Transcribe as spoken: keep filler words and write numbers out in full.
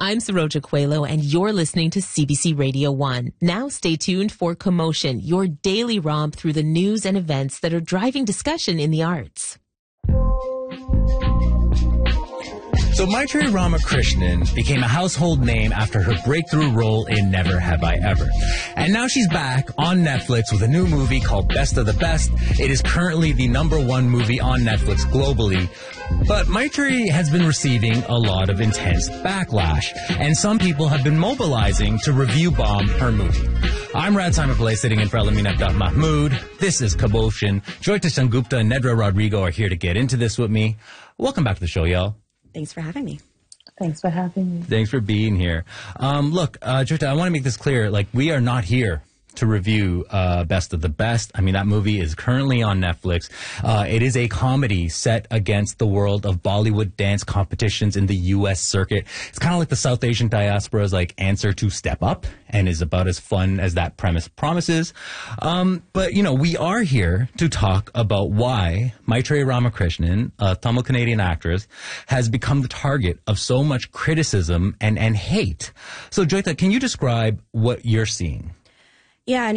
I'm Saroja Coelho, and you're listening to C B C Radio one. Now stay tuned for Commotion, your daily romp through the news and events that are driving discussion in the arts. So Maitreyi Ramakrishnan became a household name after her breakthrough role in Never Have I Ever. And now she's back on Netflix with a new movie called Best of the Best. It is currently the number one movie on Netflix globally. But Maitreyi has been receiving a lot of intense backlash, and some people have been mobilizing to review bomb her movie. I'm Rad Simon Pillay, sitting in for Alamina Mahmood. This is Commotion. Joyta Sangupta and Nedra Rodrigo are here to get into this with me. Welcome back to the show, y'all. Thanks for having me. Thanks for having me. Thanks for being here. Um, look, uh, Joyta, I want to make this clear. Like, we are not here to review uh, Best of the Best. I mean, that movie is currently on Netflix. Uh, it is a comedy set against the world of Bollywood dance competitions in the U S circuit. It's kind of like the South Asian diaspora's like answer to Step Up, and is about as fun as that premise promises. Um, but, you know, we are here to talk about why Maitreyi Ramakrishnan, a Tamil Canadian actress, has become the target of so much criticism and, and hate. So, Joyta, can you describe what you're seeing? Yeah,